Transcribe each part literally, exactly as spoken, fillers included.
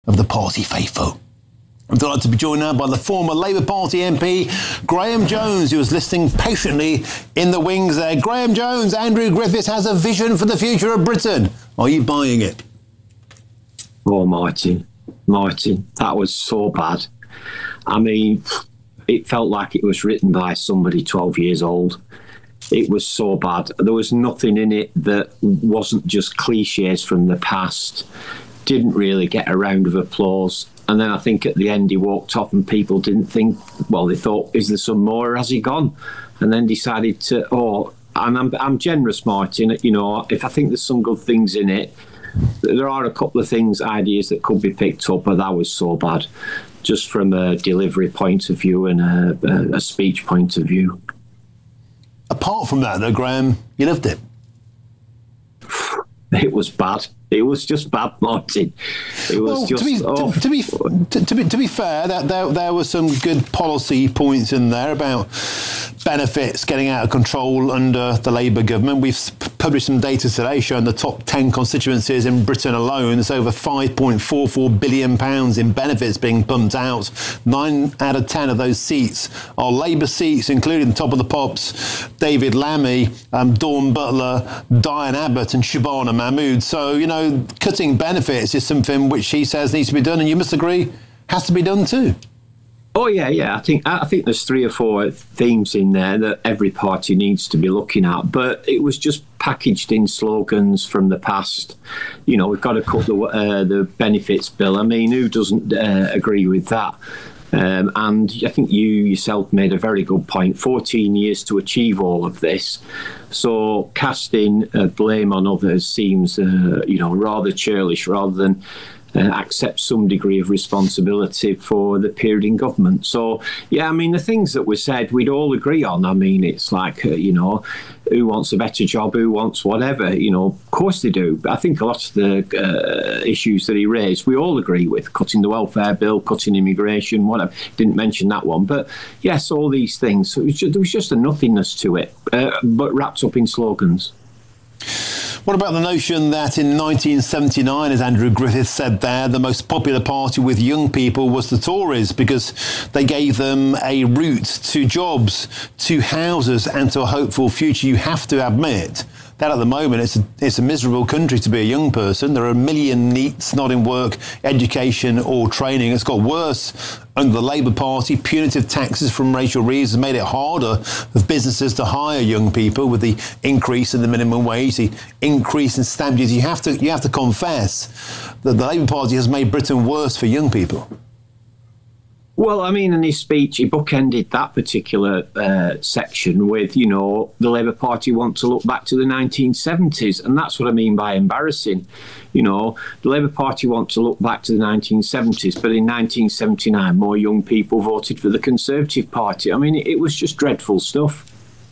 of the party faithful. I'm delighted to be joined now by the former Labour Party M P, Graham Jones, who was listening patiently in the wings there. Graham Jones, Andrew Griffiths has a vision for the future of Britain. Are you buying it? Oh, Martin, Martin, that was so bad. I mean, it felt like it was written by somebody twelve years old. It was so bad. There was nothing in it that wasn't just cliches from the past. Didn't really get a round of applause. And then I think at the end he walked off and people didn't think, well, they thought, is there some more or has he gone? And then decided to, oh, and I'm, I'm generous, Martin, you know, if I think there's some good things in it, there are a couple of things, ideas that could be picked up, but that was so bad, just from a delivery point of view and a, a, a speech point of view. Apart from that, though, Graham, you loved it. It was bad. It was just bad, Martin. It was well, just to be, oh. to, to, be to, to be to be fair, that there there were some good policy points in there about benefits getting out of control under the Labour government. We've published some data today showing the top ten constituencies in Britain alone. There's over five point four four billion pounds in benefits being pumped out. Nine out of ten of those seats are Labour seats, including top of the pops, David Lammy, um, Dawn Butler, Diane Abbott and Shabana Mahmood. So, you know, cutting benefits is something which he says needs to be done, and you must agree has to be done too. Oh yeah, yeah. I think I think there's three or four themes in there that every party needs to be looking at. But it was just packaged in slogans from the past. You know, we've got to cut the uh, the benefits bill. I mean, who doesn't uh, agree with that? Um, and I think you yourself made a very good point. fourteen years to achieve all of this. So casting uh, blame on others seems, uh, you know, rather churlish rather than uh, accept some degree of responsibility for the period in government. So, yeah, I mean, the things that were said, we'd all agree on. I mean, it's like, uh, you know, who wants a better job, who wants whatever, you know, of course they do. But I think a lot of the uh, issues that he raised, we all agree with. Cutting the welfare bill, cutting immigration, whatever. Didn't mention that one. But yes, all these things. So it was just, there was just a nothingness to it, uh, but wrapped up in slogans. What about the notion that in nineteen seventy-nine, as Andrew Griffiths said there, the most popular party with young people was the Tories because they gave them a route to jobs, to houses and to a hopeful future? You have to admit that at the moment it's a, it's a miserable country to be a young person. There are a million NEETs not in work, education or training. It's got worse under the Labour Party. Punitive taxes from Rachel Reeves has made it harder for businesses to hire young people with the increase in the minimum wage, the increase in stamp duty. You have to, you have to confess that the Labour Party has made Britain worse for young people. Well, I mean, in his speech, he bookended that particular uh, section with, you know, the Labour Party want to look back to the nineteen seventies. And that's what I mean by embarrassing. You know, the Labour Party want to look back to the nineteen seventies, but in nineteen seventy-nine, more young people voted for the Conservative Party. I mean, it, it was just dreadful stuff.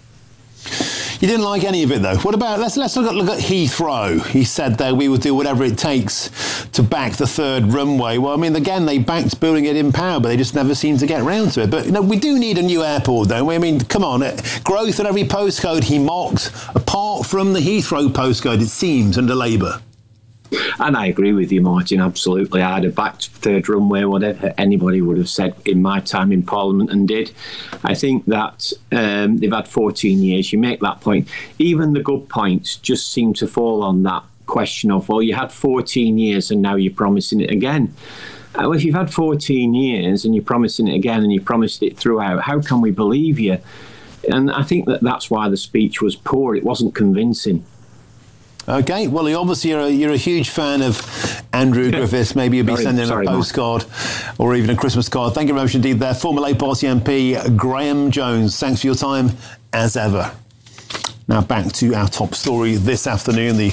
You didn't like any of it, though. What about, let's let's look at, look at Heathrow. He said there we would do whatever it takes to back the third runway. Well, I mean, again, they backed building it in power, but they just never seemed to get round to it. But, you know, we do need a new airport, don't we? I mean, come on, growth at every postcode he mocked, apart from the Heathrow postcode, it seems, under Labour. And I agree with you, Martin, absolutely. I'd have backed third runway, whatever anybody would have said in my time in Parliament, and did. I think that um, they've had fourteen years. You make that point. Even the good points just seem to fall on that question of, well, you had fourteen years and now you're promising it again. Uh, well, if you've had fourteen years and you're promising it again and you promised it throughout, how can we believe you? And I think that that's why the speech was poor. It wasn't convincing. OK, well, obviously you're a, you're a huge fan of Andrew Griffiths. Maybe you'll be sorry, sending sorry, a postcard Mark. Or even a Christmas card. Thank you very much indeed there. Former Labour Party M P Graham Jones. Thanks for your time, as ever. Now back to our top story this afternoon. The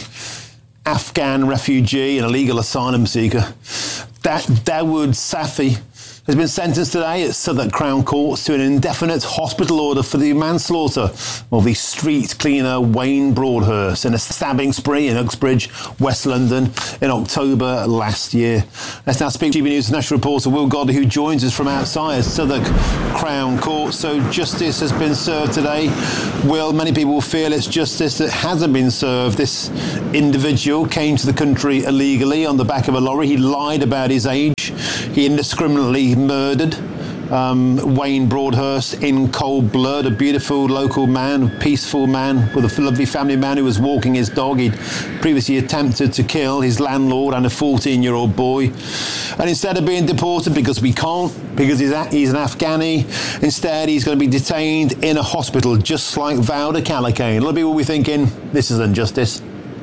Afghan refugee and illegal asylum seeker, da- Dawood Safi, has been sentenced today at Southwark Crown Courts to an indefinite hospital order for the manslaughter of the street cleaner Wayne Broadhurst in a stabbing spree in Uxbridge, West London, in October last year. Let's now speak to G B News national reporter Will Godley, who joins us from outside Southwark Crown Court. So justice has been served today. Will, many people feel it's justice that hasn't been served. This individual came to the country illegally on the back of a lorry. He lied about his age. He indiscriminately murdered um, Wayne Broadhurst in cold blood, a beautiful local man, a peaceful man with a lovely family man who was walking his dog. He'd previously attempted to kill his landlord and a fourteen-year-old boy. And instead of being deported, because we can't, because he's, a, he's an Afghani, instead he's going to be detained in a hospital, just like Valda Kallikane. A lot of people will be thinking, this is injustice.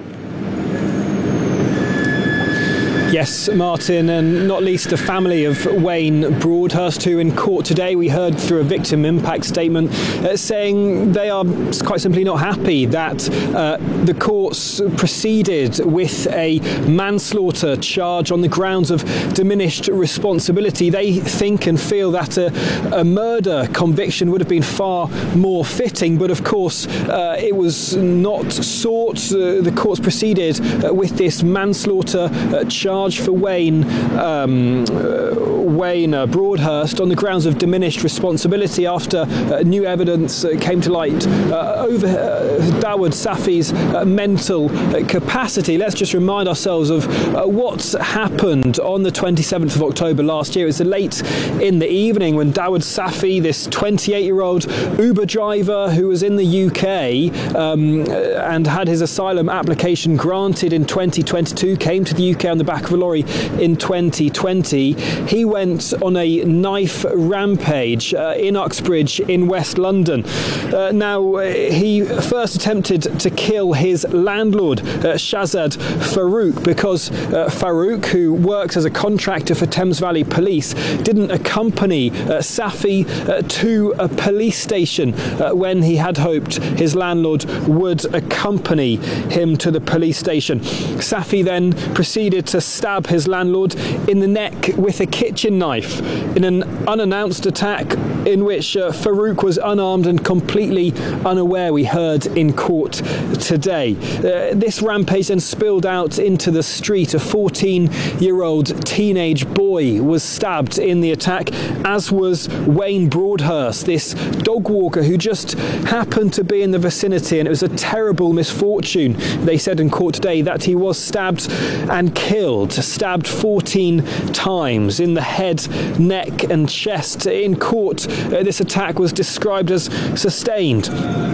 Yes, Martin, and not least the family of Wayne Broadhurst, who in court today we heard through a victim impact statement uh, saying they are quite simply not happy that uh, the courts proceeded with a manslaughter charge on the grounds of diminished responsibility. They think and feel that a, a murder conviction would have been far more fitting, but of course uh, it was not sought. Uh, the courts proceeded uh, with this manslaughter uh, charge for Wayne um, uh, Wayne uh, Broadhurst on the grounds of diminished responsibility after uh, new evidence uh, came to light uh, over uh, Dawood Safi's uh, mental uh, capacity. Let's just remind ourselves of uh, what happened on the twenty-seventh of October last year. It was late in the evening when Dawood Safi, this twenty-eight-year-old Uber driver who was in the U K um, and had his asylum application granted in twenty twenty-two, came to the U K on the back of a lorry in twenty twenty. He went on a knife rampage uh, in Uxbridge in West London. Uh, now, uh, he first attempted to kill his landlord, uh, Shazad Farouk, because uh, Farouk, who works as a contractor for Thames Valley Police, didn't accompany uh, Safi uh, to a police station uh, when he had hoped his landlord would accompany him to the police station. Safi then proceeded to stab his landlord in the neck with a kitchen knife in an unannounced attack in which uh, Farouk was unarmed and completely unaware, we heard in court today. Uh, this rampage then spilled out into the street. A fourteen-year-old teenage boy was stabbed in the attack, as was Wayne Broadhurst, this dog walker who just happened to be in the vicinity, and it was a terrible misfortune, they said in court today, that he was stabbed and killed, stabbed fourteen times in the head, neck and chest. In court, uh, this attack was described as sustained,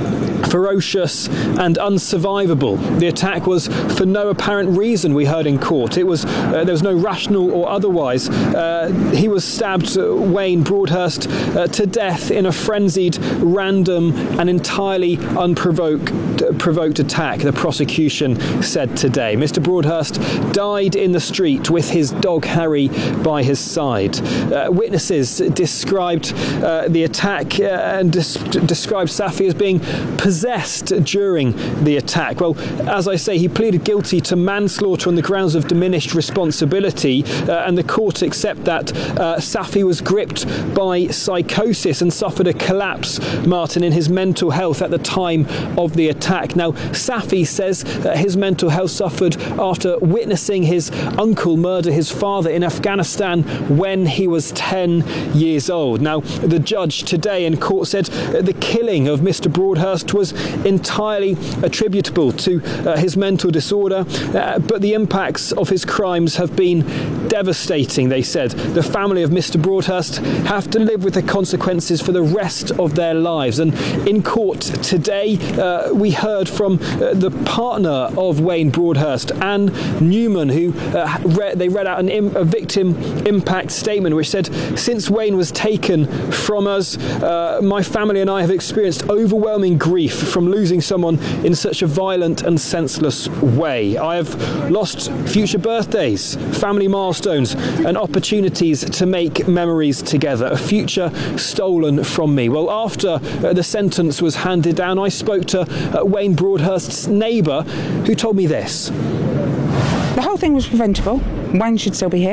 ferocious and unsurvivable. The attack was for no apparent reason, we heard in court. It was uh, there was no rational or otherwise. Uh, he was stabbed, uh, Wayne Broadhurst, uh, to death in a frenzied, random and entirely unprovoked uh, provoked attack, the prosecution said today. Mister Broadhurst died in the street with his dog Harry by his side. Uh, witnesses described uh, the attack uh, and des- described Safi as being possessed during the attack. Well, as I say, he pleaded guilty to manslaughter on the grounds of diminished responsibility, uh, and the court accept that uh, Safi was gripped by psychosis and suffered a collapse, Martin, in his mental health at the time of the attack. Now, Safi says uh, his mental health suffered after witnessing his uncle murder his father in Afghanistan when he was ten years old. Now, the judge today in court said uh, the killing of Mister Broadhurst was entirely attributable to uh, his mental disorder, uh, but the impacts of his crimes have been devastating, they said. The family of Mister Broadhurst have to live with the consequences for the rest of their lives. And in court today, uh, we heard from uh, the partner of Wayne Broadhurst, Anne Newman, who uh, read, they read out an im- a victim impact statement which said, "Since Wayne was taken from us, uh, my family and I have experienced overwhelming grief from losing someone in such a violent and senseless way. I have lost future birthdays, family milestones and opportunities to make memories together, a future stolen from me." Well, after uh, the sentence was handed down, I spoke to uh, Wayne Broadhurst's neighbour, who told me this. The whole thing was preventable. Wayne should still be here.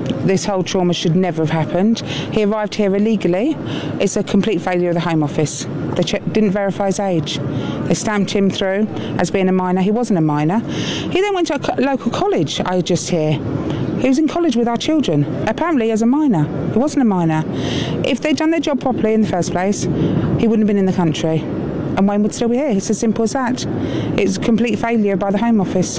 This whole trauma should never have happened. He arrived here illegally. It's a complete failure of the Home Office. They ch- didn't verify his age. They stamped him through as being a minor. He wasn't a minor. He then went to a co- local college, I just hear. He was in college with our children, apparently as a minor. He wasn't a minor. If they'd done their job properly in the first place, he wouldn't have been in the country. And Wayne would still be here. It's as simple as that. It's a complete failure by the Home Office.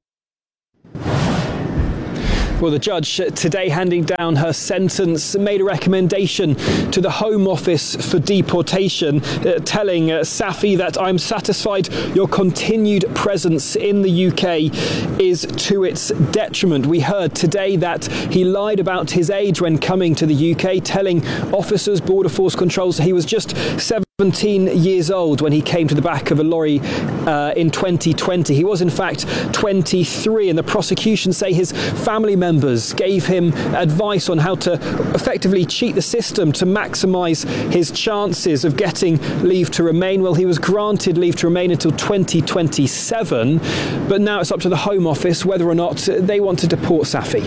Well, the judge today handing down her sentence made a recommendation to the Home Office for deportation, uh, telling uh, Safi that I'm satisfied your continued presence in the U K is to its detriment. We heard today that he lied about his age when coming to the U K, telling officers, Border Force controls, he was just seventeen years old when he came to the back of a lorry uh, in twenty twenty. He was in fact twenty-three, and the prosecution say his family members gave him advice on how to effectively cheat the system to maximise his chances of getting leave to remain. Well, he was granted leave to remain until twenty twenty-seven, but now it's up to the Home Office whether or not they want to deport Safi.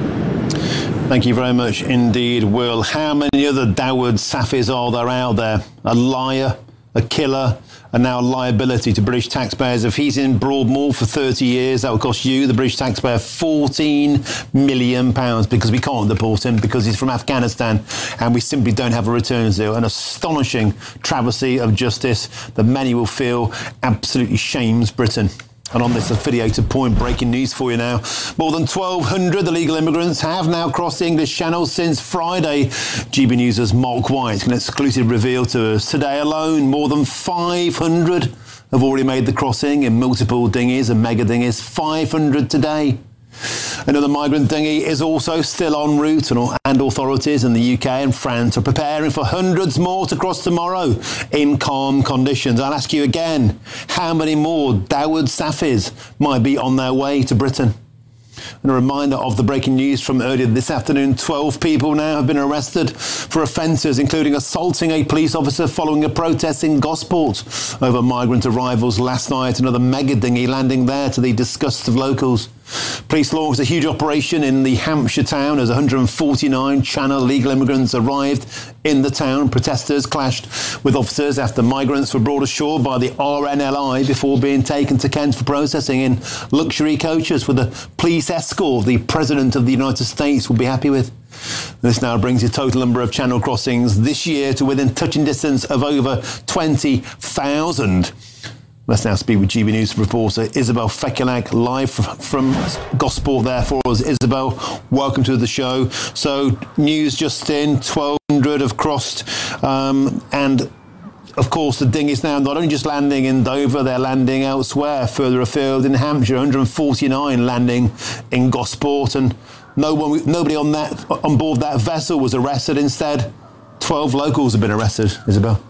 Thank you very much indeed, Will. How many other Dawood Safis are there out there? A liar, a killer, and now a liability to British taxpayers. If he's in Broadmoor for thirty years, that will cost you, the British taxpayer, fourteen million pounds, because we can't deport him because he's from Afghanistan and we simply don't have a returns deal. An astonishing travesty of justice that many will feel absolutely shames Britain. And on this affiliated point, breaking news for you now. More than twelve hundred illegal immigrants have now crossed the English Channel since Friday. G B News' Mark White, an exclusive reveal to us. Today alone, more than five hundred have already made the crossing in multiple dinghies and mega dinghies. five hundred today. Another migrant dinghy is also still en route, and authorities in the U K and France are preparing for hundreds more to cross tomorrow in calm conditions. I'll ask you again, how many more Dawood Safis might be on their way to Britain? And a reminder of the breaking news from earlier this afternoon. twelve people now have been arrested for offences, including assaulting a police officer following a protest in Gosport over migrant arrivals last night. Another mega dinghy landing there to the disgust of locals. Police launched a huge operation in the Hampshire town as one hundred forty-nine Channel legal immigrants arrived in the town. Protesters clashed with officers after migrants were brought ashore by the R N L I before being taken to Kent for processing in luxury coaches with a police escort the President of the United States will be happy with. This now brings the total number of Channel crossings this year to within touching distance of over twenty thousand. Let's now speak with G B News reporter Isabel Fekulak live from, from Gosport there for us. Isabel, welcome to the show. So news just in, twelve hundred have crossed um, and of course the dinghies now not only just landing in Dover, they're landing elsewhere, further afield in Hampshire. one hundred forty-nine landing in Gosport, and no one, nobody on that on board that vessel was arrested. Instead, twelve locals have been arrested, Isabel.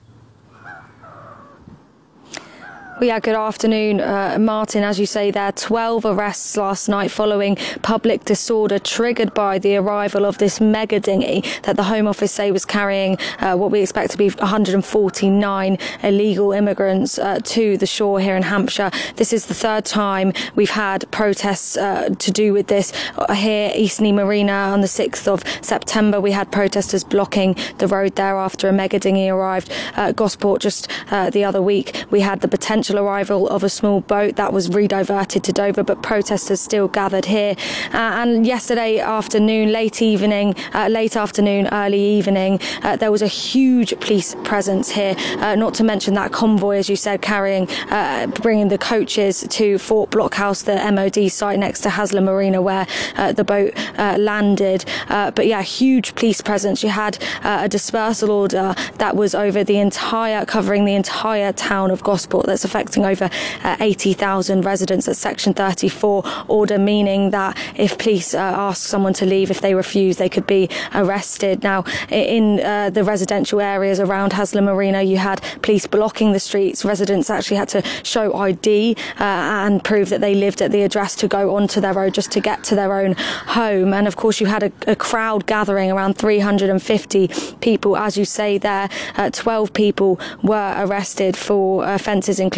Well, yeah, good afternoon, uh, Martin. As you say there, twelve arrests last night following public disorder triggered by the arrival of this mega dinghy that the Home Office say was carrying uh, what we expect to be one hundred forty-nine illegal immigrants uh, to the shore here in Hampshire. This is the third time we've had protests uh, to do with this. Uh, here, Eastney Marina on the sixth of September, we had protesters blocking the road there after a mega dinghy arrived. Uh, Gosport just uh, the other week, we had the potential arrival of a small boat that was rediverted to Dover, but protesters still gathered here. Uh, and yesterday afternoon, late evening, uh, late afternoon, early evening, uh, there was a huge police presence here. Uh, not to mention that convoy, as you said, carrying, uh, bringing the coaches to Fort Blockhouse, the M O D site next to Haslar Marina, where uh, the boat uh, landed. Uh, but yeah, huge police presence. You had uh, a dispersal order that was over the entire, covering the entire town of Gosport. That's affecting over uh, eighty thousand residents. At Section thirty-four order, meaning that if police uh, ask someone to leave, if they refuse, they could be arrested. Now, in uh, the residential areas around Haslar Marina, you had police blocking the streets. Residents actually had to show I D uh, and prove that they lived at the address to go onto their road, just to get to their own home. And of course, you had a, a crowd gathering, around three hundred fifty people. As you say there, uh, twelve people were arrested for offences including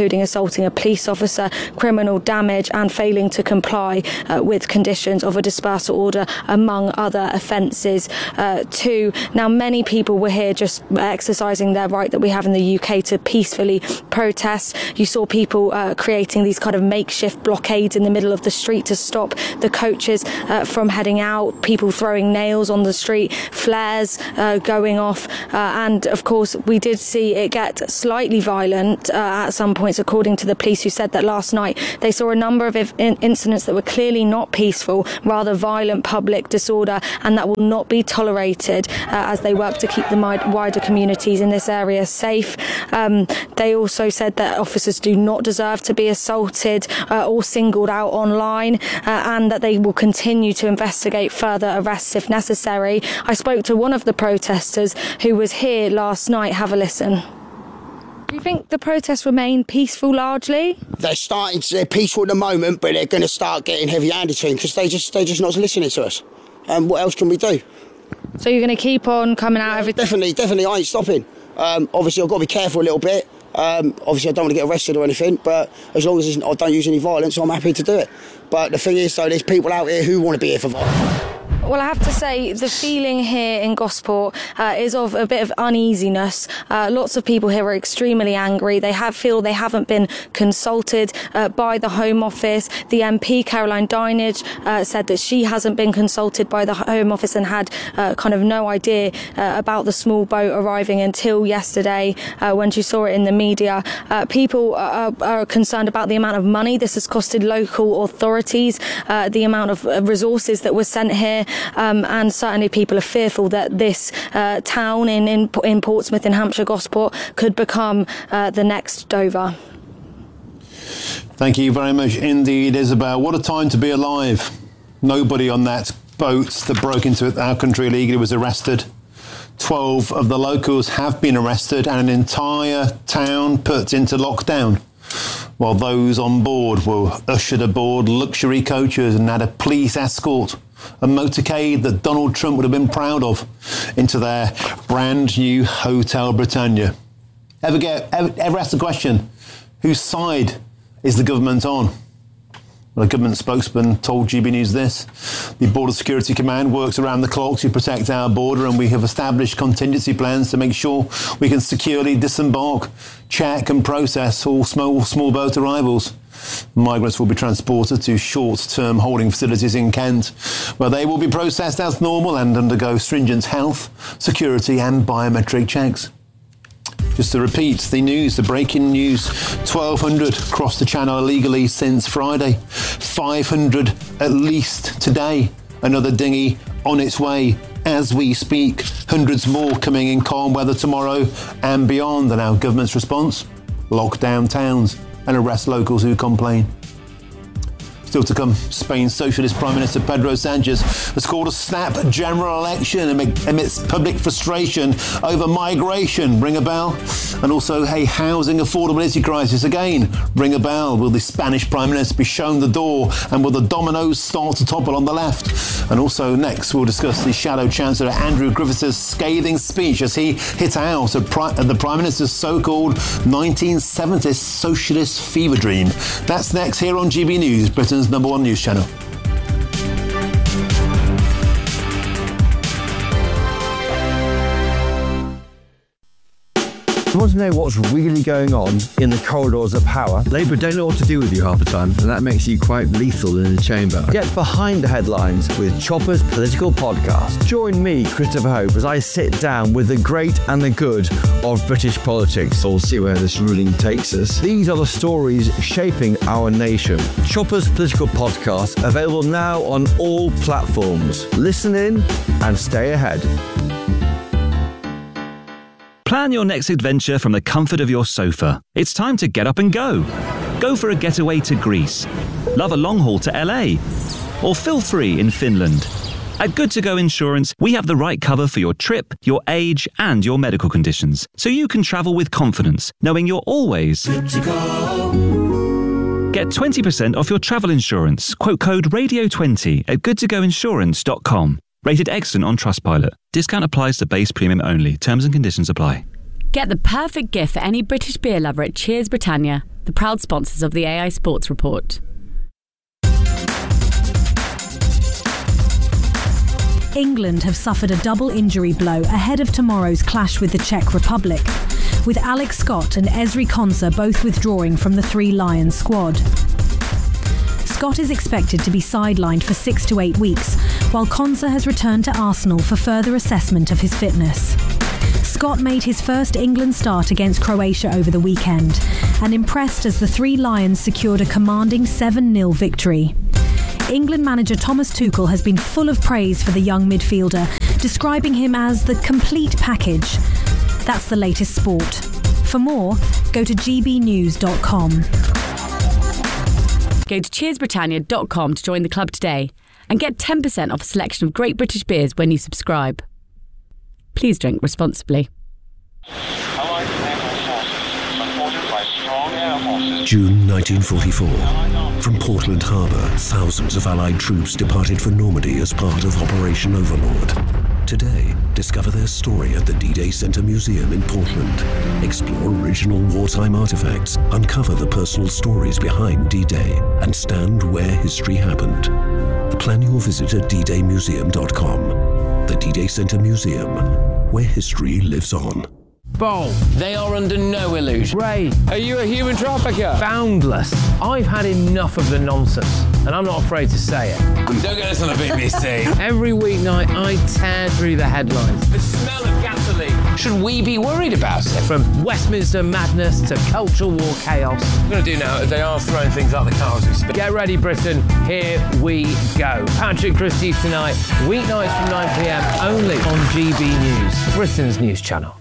including assaulting a police officer, criminal damage and failing to comply uh, with conditions of a dispersal order, among other offences uh, too. Now, many people were here just exercising their right that we have in the U K to peacefully protest. You saw people uh, creating these kind of makeshift blockades in the middle of the street to stop the coaches uh, from heading out, people throwing nails on the street, flares uh, going off, uh, and of course we did see it get slightly violent uh, at some points, according to the police, who said that last night they saw a number of in- incidents that were clearly not peaceful, rather violent public disorder, and that will not be tolerated uh, as they work to keep the wider communities in this area safe. Um, they also said that officers do not deserve to be assaulted uh, or singled out online, uh, and that they will continue to investigate further arrests if necessary. I spoke to one of the protesters who was here last night. Have a listen. Do you think the protests remain peaceful largely? They're starting to, they're peaceful at the moment, but they're going to start getting heavy-handed soon because they just, they're just not listening to us. And um, what else can we do? So you're going to keep on coming out every... Definitely, definitely, I ain't stopping. Um, obviously, I've got to be careful a little bit. Um, obviously, I don't want to get arrested or anything, but as long as I don't use any violence, I'm happy to do it. But the thing is, though, there's people out here who want to be here for violence. Well, I have to say, the feeling here in Gosport uh, is of a bit of uneasiness. Uh, lots of people here are extremely angry. They have feel they haven't been consulted uh, by the Home Office. The M P, Caroline Dinenage, uh, said that she hasn't been consulted by the Home Office and had uh, kind of no idea uh, about the small boat arriving until yesterday uh, when she saw it in the media. Uh, people are, are concerned about the amount of money this has costed local authorities, uh, the amount of uh, resources that were sent here. Um, and certainly people are fearful that this uh, town in, in in Portsmouth in Hampshire, Gosport, could become uh, the next Dover. Thank you very much indeed, Isabel. What a time to be alive. Nobody on that boat that broke into our country illegally was arrested. Twelve of the locals have been arrested and an entire town put into lockdown, while those on board were ushered aboard luxury coaches and had a police escort, a motorcade that Donald Trump would have been proud of, into their brand new Hotel Britannia. Ever get ever, ever ask the question, whose side is the government on? Well, a government spokesman told G B News this: the Border Security Command works around the clock to protect our border, and we have established contingency plans to make sure we can securely disembark, check and process all small, small boat arrivals. Migrants will be transported to short-term holding facilities in Kent, where they will be processed as normal and undergo stringent health, security and biometric checks. Just to repeat the news, the breaking news: twelve hundred crossed the channel illegally since Friday, five hundred at least today. Another dinghy on its way as we speak, hundreds more coming in calm weather tomorrow and beyond. And our government's response: lock down towns and arrest locals who complain. Still to come, Spain's Socialist Prime Minister Pedro Sanchez has called a snap general election amidst public frustration over migration. Ring a bell? And also a housing affordability crisis. Again, ring a bell. Will the Spanish Prime Minister be shown the door? And will the dominoes start to topple on the left? And also next, we'll discuss the Shadow Chancellor Andrew Griffiths' scathing speech as he hit out at the Prime Minister's so-called nineteen seventies socialist fever dream. That's next here on G B News, Britain's number one news channel. You want to know what's really going on in the corridors of power? Labour don't know what to do with you half the time, and that makes you quite lethal in the chamber. Get behind the headlines with Chopper's Political Podcast. Join me, Christopher Hope, as I sit down with the great and the good of British politics. We'll see where this ruling takes us. These are the stories shaping our nation. Chopper's Political Podcast, available now on all platforms. Listen in and stay ahead. Plan your next adventure from the comfort of your sofa. It's time to get up and go. Go for a getaway to Greece. Love a long haul to L A. Or feel free in Finland. At Good To Go Insurance, we have the right cover for your trip, your age, and your medical conditions, so you can travel with confidence, knowing you're always good to go. Get twenty percent off your travel insurance. Quote code radio twenty at good to go insurance dot com. Rated excellent on Trustpilot. Discount applies to base premium only. Terms and conditions apply. Get the perfect gift for any British beer lover at Cheers Britannia, the proud sponsors of the A I Sports Report. England have suffered a double injury blow ahead of tomorrow's clash with the Czech Republic, with Alex Scott and Ezri Konsa both withdrawing from the Three Lions squad. Scott is expected to be sidelined for six to eight weeks, while Konsa has returned to Arsenal for further assessment of his fitness. Scott made his first England start against Croatia over the weekend and impressed as the Three Lions secured a commanding seven nil victory. England manager Thomas Tuchel has been full of praise for the young midfielder, describing him as the complete package. That's the latest sport. For more, go to g b news dot com. Go to cheers britannia dot com to join the club today and get ten percent off a selection of great British beers when you subscribe. Please drink responsibly. June nineteen forty-four. From Portland Harbour, thousands of Allied troops departed for Normandy as part of Operation Overlord. Today, discover their story at the D-Day Center Museum in Portland. Explore original wartime artifacts, uncover the personal stories behind D-Day, and stand where history happened. Plan your visit at d day museum dot com. The D-Day Center Museum, where history lives on. Bowl. They are under no illusion. Ray, are you a human trafficker? Boundless. I've had enough of the nonsense, and I'm not afraid to say it. Don't get this on the B B C. Every weeknight, I tear through the headlines. The smell of gasoline. Should we be worried about it? From Westminster madness to cultural war chaos. What I'm going to do now is they are throwing things out the car as we speak. Get ready, Britain. Here we go. Patrick Christie's tonight, weeknights from nine p m, only on G B News, Britain's news channel.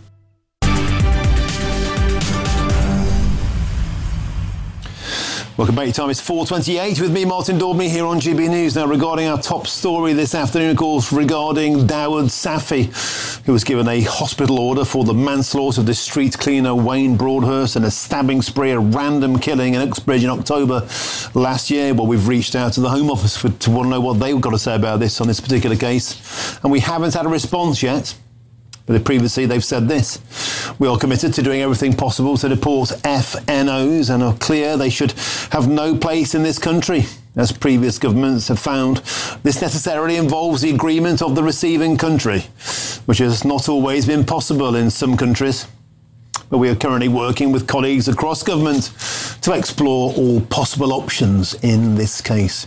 Welcome back. Your time is four twenty-eight with me, Martin Daubney, here on G B News. Now, regarding our top story this afternoon, of course, regarding Dawood Safi, who was given a hospital order for the manslaughter of the street cleaner Wayne Broadhurst and a stabbing spree, a random killing in Uxbridge in October last year. Well, we've reached out to the Home Office for, to want to know what they've got to say about this on this particular case, and we haven't had a response yet. But previously they've said this: we are committed to doing everything possible to deport F N Os and are clear they should have no place in this country. As previous governments have found, this necessarily involves the agreement of the receiving country, which has not always been possible in some countries. But we are currently working with colleagues across government to explore all possible options in this case.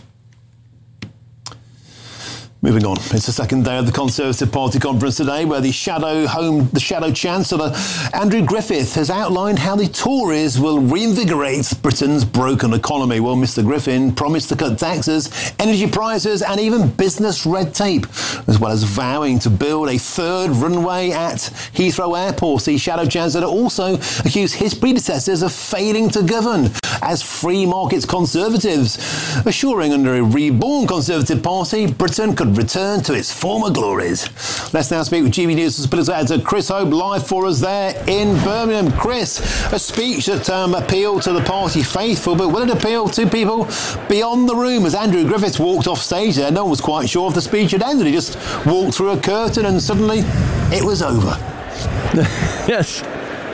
Moving on, it's the second day of the Conservative Party conference today, where the shadow home, the shadow Chancellor Andrew Griffith has outlined how the Tories will reinvigorate Britain's broken economy. Well, Mr Griffin promised to cut taxes, energy prices and even business red tape, as well as vowing to build a third runway at Heathrow Airport. The shadow Chancellor also accused his predecessors of failing to govern as free markets Conservatives, assuring under a reborn Conservative Party, Britain could return to its former glories. Let's now speak with G B News' political editor Chris Hope, live for us there in Birmingham. Chris, a speech that um, appealed to the party faithful, but will it appeal to people beyond the room? As Andrew Griffiths walked off stage there, no one was quite sure if the speech had ended. He just walked through a curtain and suddenly it was over. Yes.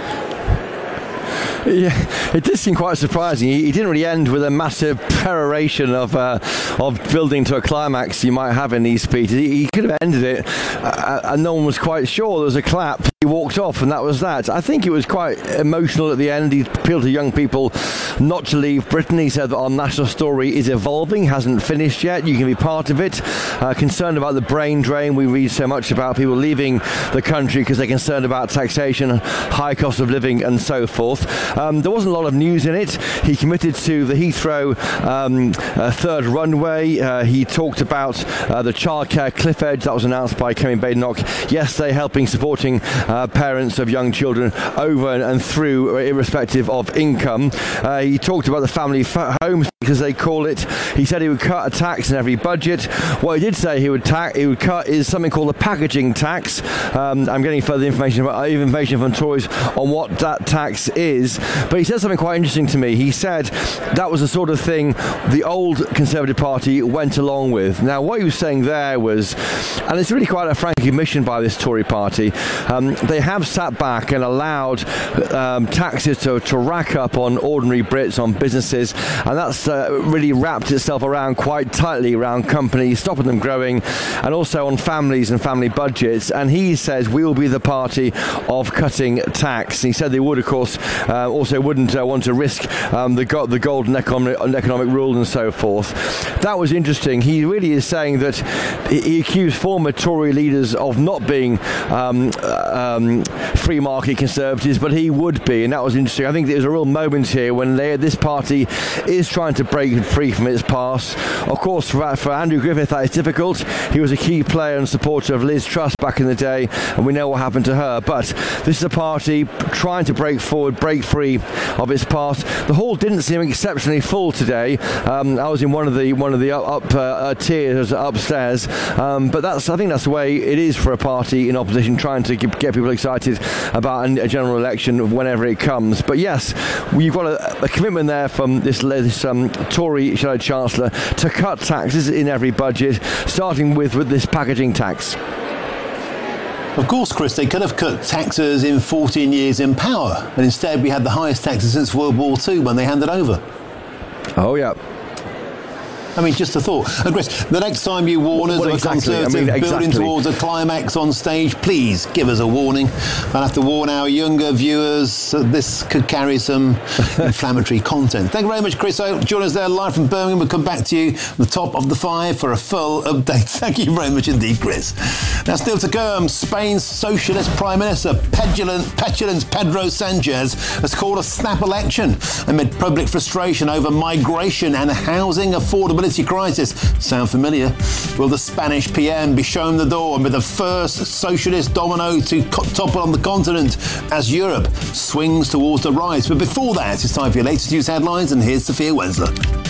Yeah, it did seem quite surprising. He, he didn't really end with a massive peroration of uh, of building to a climax you might have in these speeches. He, he could have ended it uh, and no one was quite sure. There was a clap. He walked off and that was that. I think it was quite emotional at the end. He appealed to young people not to leave Britain. He said that our national story is evolving, hasn't finished yet. You can be part of it. Uh, concerned about the brain drain. We read so much about people leaving the country because they're concerned about taxation, high cost of living and so forth. Um, there wasn't a lot of news in it. He committed to the Heathrow um, uh, third runway. Uh, he talked about uh, the childcare cliff edge that was announced by Kemi Badenoch yesterday, helping, supporting uh, parents of young children over and, and through, irrespective of income. Uh, he talked about the family f- homes, because they call it. He said he would cut a tax in every budget. What he did say he would, ta- he would cut is something called the packaging tax. Um, I'm getting further information about information from Tories on what that tax is. But he said something quite interesting to me. He said that was the sort of thing the old Conservative Party went along with. Now, what he was saying there was, and it's really quite a frank admission by this Tory party, um, they have sat back and allowed um, taxes to, to rack up on ordinary Brits, on businesses, and that's uh, really wrapped itself around quite tightly around companies, stopping them growing, and also on families and family budgets. And he says we will be the party of cutting tax. He said they would, of course, uh, also wouldn't uh, want to risk um, the, go- the golden economic, economic rule and so forth. That was interesting. He really is saying that he accused former Tory leaders of not being um, um, free market conservatives, but he would be, and that was interesting. I think there's a real moment here when they, this party is trying to break free from its past. Of course, for, for Andrew Griffith, that is difficult. He was a key player and supporter of Liz Truss back in the day, and we know what happened to her. But this is a party trying to break forward, break free of its past. The hall didn't seem exceptionally full today. Um, I was in one of the one of the up, up uh, tiers upstairs, um, but that's I think that's the way it is for a party in opposition, trying to get people excited about a general election whenever it comes. But yes, you've got a, a commitment there from this, this um, Tory Shadow Chancellor to cut taxes in every budget, starting with, with this packaging tax. Of course, Chris, they could have cut taxes in fourteen years in power, and instead we had the highest taxes since World War Two when they handed over. Oh, yeah. I mean, just a thought. And Chris, the next time you warn us well, of exactly. a Conservative I mean, exactly. building towards a climax on stage, please give us a warning. I'll have to warn our younger viewers that this could carry some inflammatory content. Thank you very much, Chris. So, join us there live from Birmingham. We'll come back to you at the top of the five for a full update. Thank you very much indeed, Chris. Now, still to come, Spain's socialist Prime Minister, petulant, petulant Pedro Sanchez, has called a snap election amid public frustration over migration and housing affordability crisis. Sound familiar? Will the Spanish P M be shown the door and be the first socialist domino to co- topple on the continent as Europe swings towards the rise? But before that, it's time for your latest news headlines, and here's Sophia Wensler.